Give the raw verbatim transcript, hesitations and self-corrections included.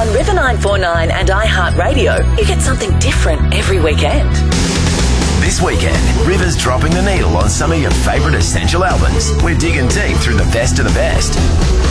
On River nine four nine and iHeartRadio, you get something different every weekend. This weekend, River's dropping the needle on some of your favourite essential albums. We're digging deep through the best of the best.